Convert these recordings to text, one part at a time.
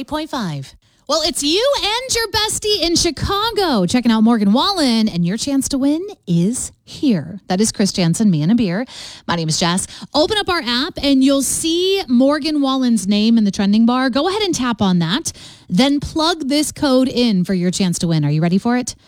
98.5. Well, it's you and your bestie in Chicago checking out Morgan Wallen, and your chance to win is here. That is Chris Jansen, me and a beer. My name is Jess. Open up our app and you'll see Morgan Wallen's name in the trending bar. Go ahead and tap on that. Then plug this code in for your chance to win. Are you ready for it?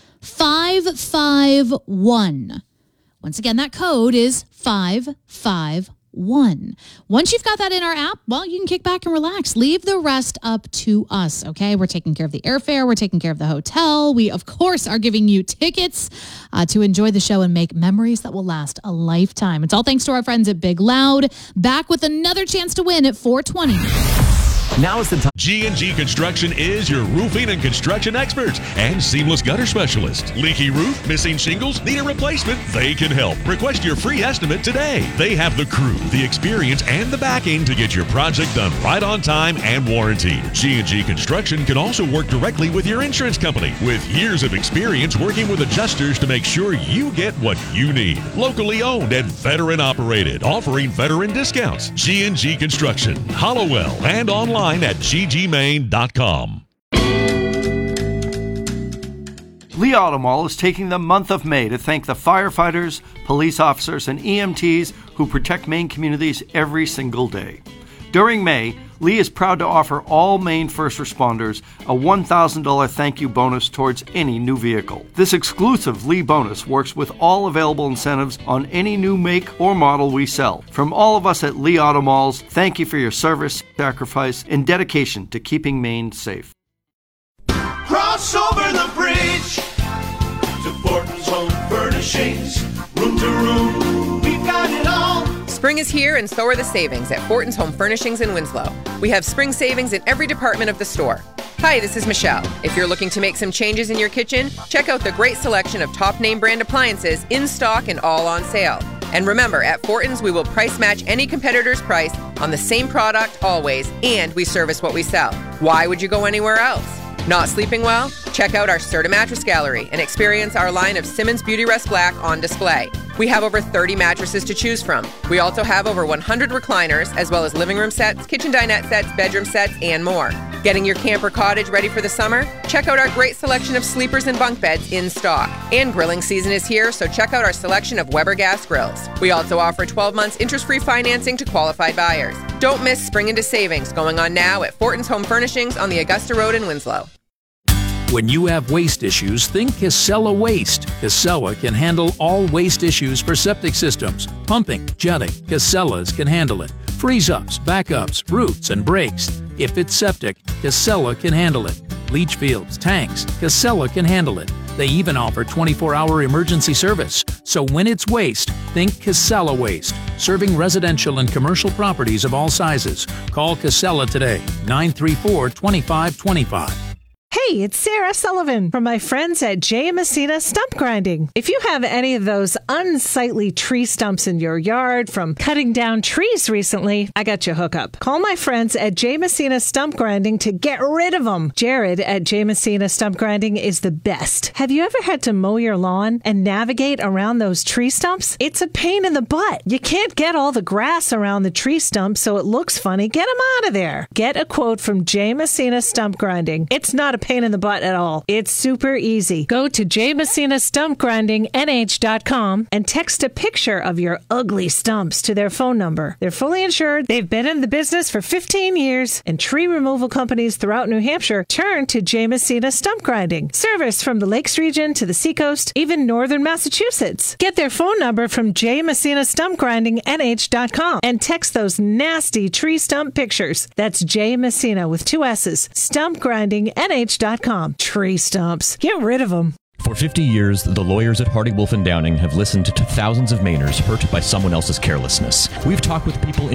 551. Once again, that code is 551. Once you've got that in our app, well, you can kick back and relax. Leave the rest up to us, okay? We're taking care of the airfare. We're taking care of the hotel. We, of course, are giving you tickets to enjoy the show and make memories that will last a lifetime. It's all thanks to our friends at Big Loud. Back with another chance to win at 420. Now is the time. G&G Construction is your roofing and construction experts and seamless gutter specialist. Leaky roof, missing shingles, need a replacement? They can help. Request your free estimate today. They have the crew, the experience, and the backing to get your project done right on time and warranted. G&G Construction can also work directly with your insurance company with years of experience working with adjusters to make sure you get what you need. Locally owned and veteran operated, offering veteran discounts. G&G Construction, Hollowell, and online at ggmain.com. Lee Auto Mall is taking the month of May to thank the firefighters, police officers, and EMTs who protect Maine communities every single day. During May, Lee is proud to offer all Maine first responders a $1,000 thank you bonus towards any new vehicle. This exclusive Lee bonus works with all available incentives on any new make or model we sell. From all of us at Lee Auto Malls, thank you for your service, sacrifice, and dedication to keeping Maine safe. Cross over the bridge to Fortin's Home Furnishings. Room to room, we've got it all. Spring is here and so are the savings at Fortin's Home Furnishings in Winslow. We have spring savings in every department of the store. Hi, this is Michelle. If you're looking to make some changes in your kitchen, check out the great selection of top name brand appliances in stock and all on sale. And remember, at Fortin's, we will price match any competitor's price on the same product always, and we service what we sell. Why would you go anywhere else? Not sleeping well? Check out our Serta Mattress Gallery and experience our line of Simmons Beauty Rest Black on display. We have over 30 mattresses to choose from. We also have over 100 recliners, as well as living room sets, kitchen dinette sets, bedroom sets, and more. Getting your camper cottage ready for the summer? Check out our great selection of sleepers and bunk beds in stock. And grilling season is here, so check out our selection of Weber gas grills. We also offer 12 months interest-free financing to qualified buyers. Don't miss spring into savings going on now at Fortin's Home Furnishings on the Augusta Road in Winslow. When you have waste issues, think Casella Waste. Casella can handle all waste issues for septic systems. Pumping, jetting, Casellas can handle it. Freeze-ups, backups, roots, and breaks. If it's septic, Casella can handle it. Leach fields, tanks, Casella can handle it. They even offer 24-hour emergency service. So when it's waste, think Casella Waste. Serving residential and commercial properties of all sizes. Call Casella today, 934-2525. Hey, it's Sarah Sullivan from my friends at J. Messina Stump Grinding. If you have any of those unsightly tree stumps in your yard from cutting down trees recently, I got your hookup. Call my friends at J. Messina Stump Grinding to get rid of them. Jared at J. Messina Stump Grinding is the best. Have you ever had to mow your lawn and navigate around those tree stumps? It's a pain in the butt. You can't get all the grass around the tree stump so it looks funny. Get them out of there. Get a quote from J. Messina Stump Grinding. It's not a pain in the butt at all. It's super easy. Go to jmessinastumpgrindingnh.com and text a picture of your ugly stumps to their phone number. They're fully insured. They've been in the business for 15 years, and tree removal companies throughout New Hampshire turn to J. Messina Stump Grinding. Service from the Lakes region to the Seacoast, even northern Massachusetts. Get their phone number from jmessinastumpgrindingnh.com and text those nasty tree stump pictures. That's J. Messina with 2 S's. Stumpgrindingnh.com. Tree stumps. Get rid of them. For 50 years, the lawyers at Hardy Wolf and Downing have listened to thousands of Mainers hurt by someone else's carelessness. We've talked with people